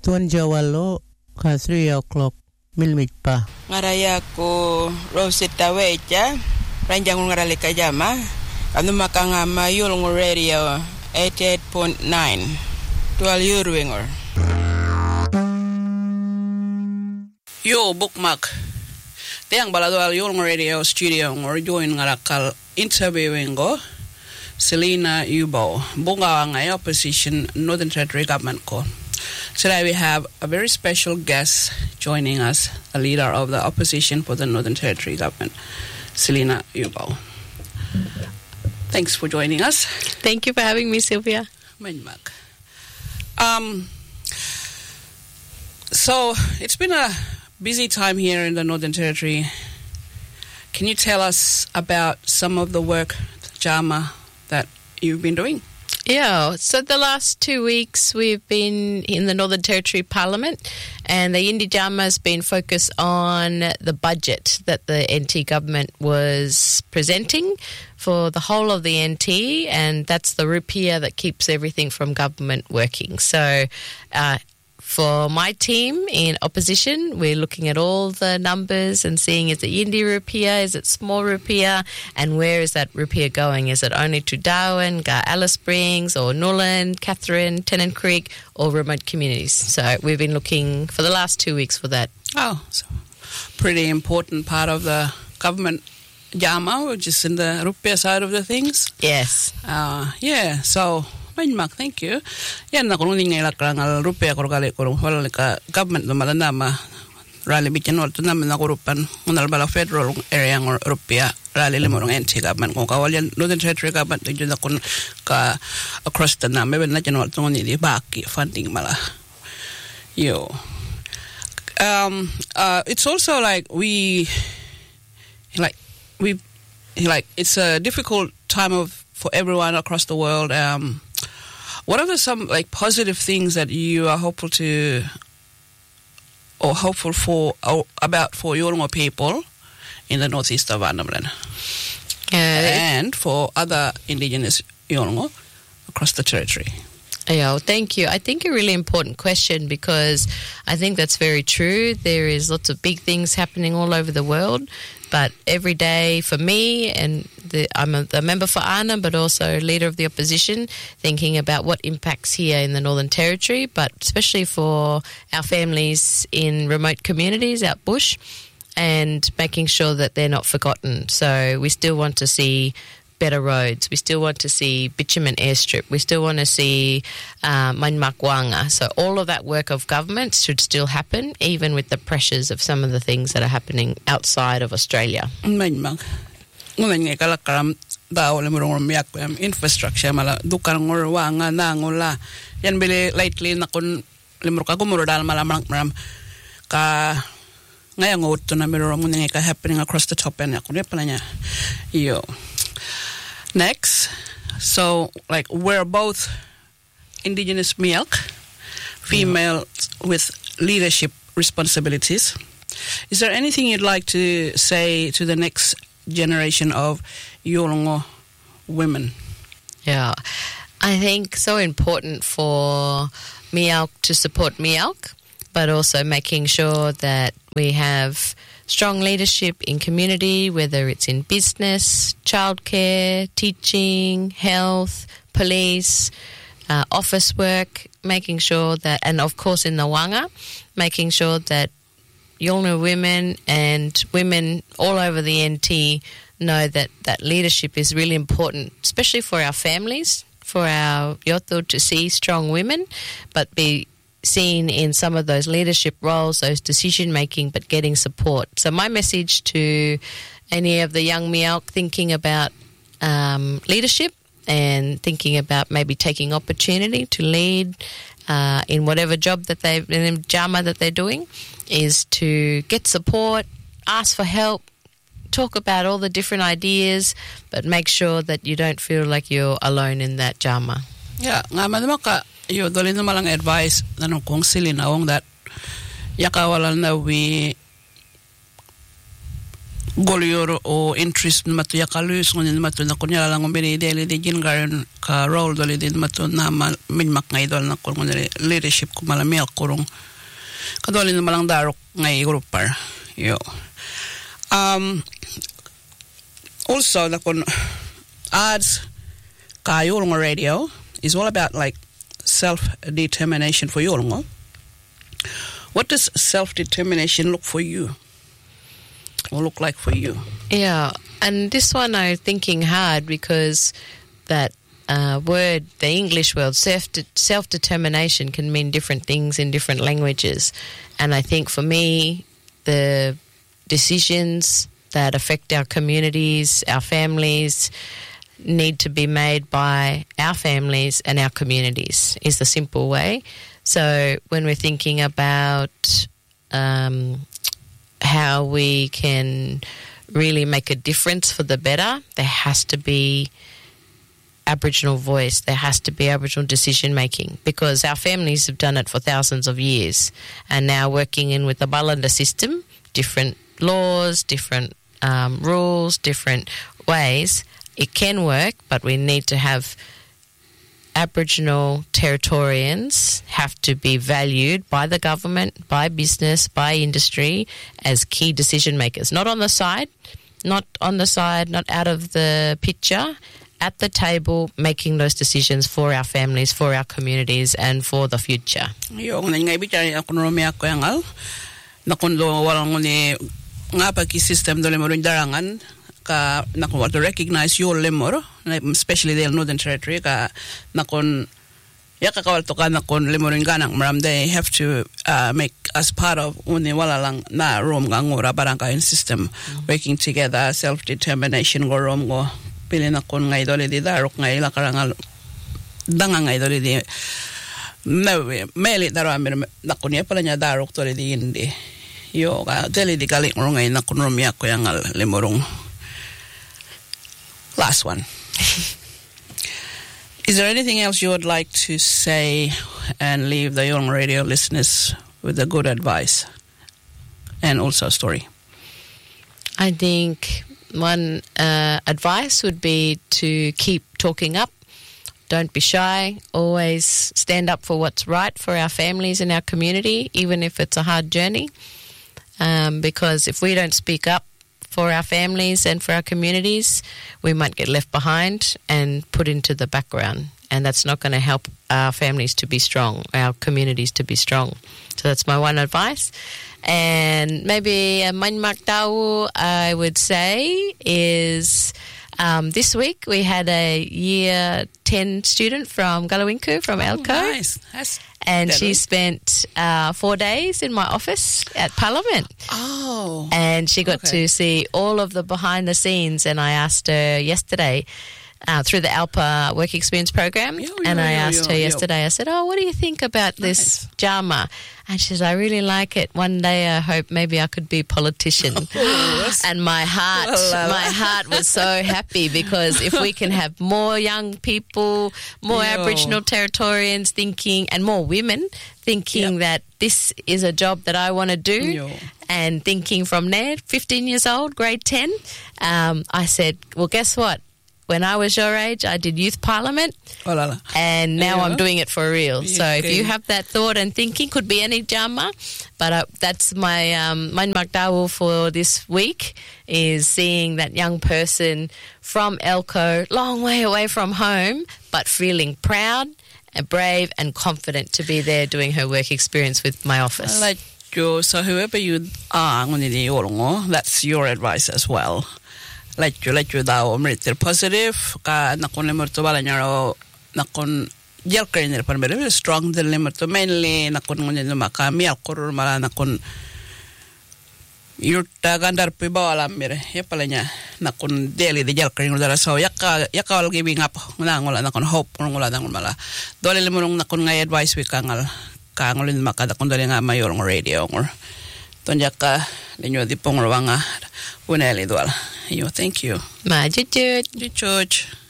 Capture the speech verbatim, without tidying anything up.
Tuan Jawalo ka three o'clock milmit pa. Ngaraya ko Rosetta Weja, ranjang ngarali ka jama, ano makangama yulong radio eighty-eight point nine, twelve Urwingor. Yo bookmark. Tiang baladwal yulong radio studio ngor join ngarakal interviewing go Selina Yubo, bunga ngay opposition Northern Territory government ko. Today we have a very special guest joining us, a leader of the opposition for the Northern Territory government, Selina Yubo. Thanks for joining us. Thank you for having me, Sylvia. Um, so it's been a busy time here in the Northern Territory. Can you tell us about some of the work, Jama, that you've been doing? Yeah, so the last two weeks we've been in the Northern Territory Parliament, and the Yindi Jama has been focused on the budget that the N T government was presenting for the whole of the N T, and that's the rupiah that keeps everything from government working. So uh, for my team in opposition, we're looking at all the numbers and seeing, is it Yindi rupiah, is it small rupiah, and where is that rupiah going? Is it only to Darwin, Alice Springs, or Newland, Catherine, Tennant Creek, or remote communities? So we've been looking for the last two weeks for that. Oh, so pretty important part of the government Jama, which is in the rupiah side of the things. Yes. Uh, yeah, so... Mark, thank you. Yan na kung hindi nila kang rupiah ko gali ko wala ka government na malanama rally bitin wala naman na kurupan ngal bala federal area ng rupiah rally limo ng N T government kung kawalyan Northern Territory government din na kun ka across the na maybe na jeno tong ni baki funding mala yo um uh it's also like we like we like it's a difficult time of for everyone across the world. um What are the some like positive things that you are hopeful to, or hopeful for, or about for Yolngu people in the northeast of Arnhem uh, and for other indigenous Yolngu across the territory? Yeah, thank you. I think a really important question, because I think that's very true. There is lots of big things happening all over the world, but every day for me, and the, I'm a, a member for Arnhem, but also leader of the opposition, thinking about what impacts here in the Northern Territory, but especially for our families in remote communities out bush, and making sure that they're not forgotten. So we still want to see better roads. We still want to see bitumen airstrip. We still want to see uh, Manmakwanga. So all of that work of government should still happen, even with the pressures of some of the things that are happening outside of Australia. Manmak. Ngunanya kalakaram daw le murong miyak infrastructure mala dukar ngor wanga na ngola yan bili lately na kun limur ka gumuro dal mala maram ka ngayang uto na murong ngunanya ka happening across the top and yakun pala nya yo. Next, so like we're both indigenous milk, female mm. with leadership responsibilities. Is there anything you'd like to say to the next generation of Yolngu women? Yeah, I think so important for Mialk to support Mialk, but also making sure that we have strong leadership in community, whether it's in business, childcare, teaching, health, police, uh, office work, making sure that, and of course in the Wanga, making sure that Yolngu women and women all over the N T know that, that leadership is really important, especially for our families, for our Yoto to see strong women, but be seen in some of those leadership roles, those decision-making, but getting support. So my message to any of the young Mialk thinking about um, leadership and thinking about maybe taking opportunity to lead uh, in whatever job that they, in Jama that they're doing, is to get support, ask for help, talk about all the different ideas, but make sure that you don't feel like you're alone in that Jama. Yeah, nga madama ka yo dolin na malang advice nanong kung silinaong that yakawalan na we Golior o interest matu yakalus ngun matu na kunya lang umbiri deli di jingaran ka role doli di matu na minmak ngai dol na kun leadership ko malamia kurung kadoli na malang darok ngai grupar yo um also na kun ads ka yulong radio is all about like self determination for yulong. What does self determination look for you? Or look like for you? Yeah, and this one I'm thinking hard because that uh, word, the English word, self self determination can mean different things in different languages, and I think for me, the decisions that affect our communities, our families, need to be made by our families and our communities. Is the simple way. So when we're thinking about um, how we can really make a difference for the better, there has to be Aboriginal voice, there has to be Aboriginal decision making, because our families have done it for thousands of years, and now working in with the Ballanda system, different laws, different um, rules, different ways, it can work, but we need to have Aboriginal Territorians have to be valued by the government, by business, by industry as key decision makers. Not on the side, not on the side, not out of the picture, at the table making those decisions for our families, for our communities and for the future. Yo ngai bicara ako romi ako yangal nakundo walang ni ngapa ki system dole mo darangan ka nakon to recognize your lemor, especially the Northern Territory ka nakon yakakawal to ka nakon lemorin ganang maram, they have to uh, make us part of uni wala lang na rom ngura barangka in system mm-hmm. working together, self determination go rom go pili nakon ngai dole di darok ngai la karangal dangang ngai dole di no meli daro amir nakon ya pala nya darok dole di indi yo ka dele di kali ngoro ngai nakon rom ya ko yangal lemorong. Last one. Is there anything else you would like to say and leave the young radio listeners with a good advice and also a story? I think one uh, advice would be to keep talking up. Don't be shy. Always stand up for what's right for our families and our community, even if it's a hard journey. Um, because if we don't speak up for our families and for our communities, we might get left behind and put into the background. And that's not going to help our families to be strong, our communities to be strong. So that's my one advice. And maybe a Mainmak Tau, I would say, is um, this week we had a year ten student from Galawinku, from oh, Elko. Nice. That's and deadly. She spent uh, four days in my office at Parliament. Oh. And she got okay. to see all of the behind the scenes. And I asked her yesterday, Uh, through the ALPA Work Experience Program, yo, yo, and I yo, asked yo, her yo. yesterday, I said, oh, what do you think about this Nice. JAMA? And she said, I really like it. One day I hope maybe I could be a politician. And my heart, my heart was so happy, because if we can have more young people, more Yo. Aboriginal Territorians thinking, and more women thinking Yep. that this is a job that I want to do, Yo. and thinking from there, fifteen years old, grade ten, um, I said, well, guess what? When I was your age, I did youth parliament, Oh, la, la. and now Yeah. I'm doing it for real. So if Okay. you have that thought and thinking, could be any JAMA, but uh, that's my um, my Magdawu for this week, is seeing that young person from Elko, long way away from home, but feeling proud and brave and confident to be there doing her work experience with my office. Like you, so whoever you are, that's your advice as well. Like you, like you daw meritir positive ka nakon lemor to bala nyaro nakon jel kainer pan very strong del lemor to mainly nakon ngunye maka mial korur mala nakon yurta gandar pi bawala mire ya palanya nakon daily de jel kainer dara so yakka yakka wal giving up ngola nakon hope ngola nang mala dole lemor nakon ngai advice wi kangal ka ngolin maka nakon dole nga mayor ng radio ngor tonjaka lenyo di pongro wanga uneli dwala. Yo, thank you. Ma jujut. Jujut.